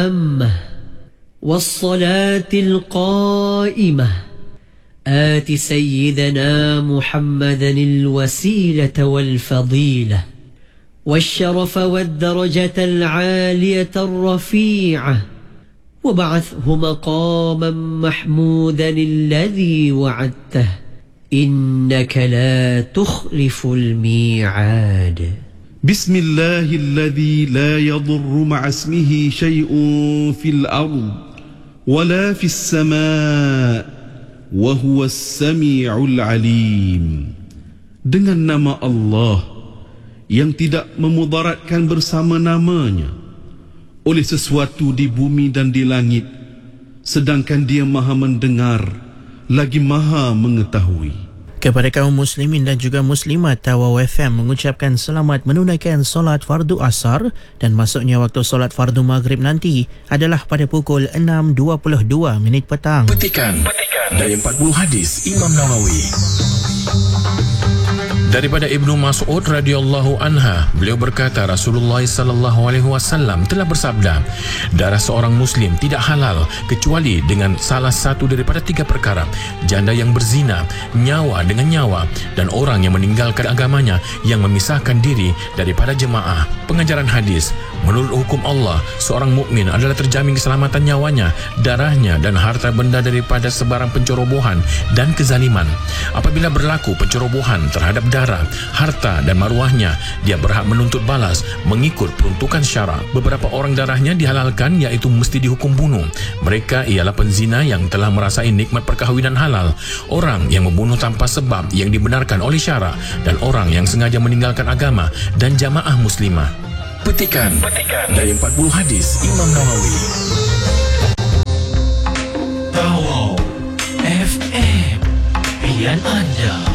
التامة والصلاة القائمة آت سيدنا محمدا الوسيلة والفضيلة والشرف والدرجة العالية الرفيعة وابعثه مقاما محمودا الذي وعدته إنك لا تخلف الميعاد. بسم الله الذي لا يضر مع اسمه شيء في الأرض ولا في السماء وهو السميع العليم. Dengan nama Allah yang tidak memudaratkan bersama namanya oleh sesuatu di bumi dan di langit, sedangkan Dia Maha mendengar lagi Maha mengetahui. Kepada kaum muslimin dan juga muslimat, Tawau FM mengucapkan selamat menunaikan solat fardu asar, dan masuknya waktu solat fardu maghrib nanti adalah pada pukul 6.22 petang. Petikan dari 40 hadis Imam Nawawi. Daripada Ibnu Mas'ud radhiyallahu anha, beliau berkata, Rasulullah sallallahu alaihi wasallam telah bersabda, darah seorang muslim tidak halal kecuali dengan salah satu daripada 3 perkara: janda yang berzina, nyawa dengan nyawa, dan orang yang meninggalkan agamanya yang memisahkan diri daripada jemaah. Pengajaran hadis: menurut hukum Allah, seorang mukmin adalah terjamin keselamatan nyawanya, darahnya dan harta benda daripada sebarang pencerobohan dan kezaliman. Apabila berlaku pencerobohan terhadap darah, harta dan maruahnya, dia berhak menuntut balas mengikut peruntukan syarak. Beberapa orang darahnya dihalalkan, iaitu mesti dihukum bunuh. Mereka ialah penzina yang telah merasai nikmat perkahwinan halal, orang yang membunuh tanpa sebab yang dibenarkan oleh syarak, dan orang yang sengaja meninggalkan agama dan jamaah muslimah. Petikan dari 40 hadis Imam Nawawi. Tawau FM, pilihan anda.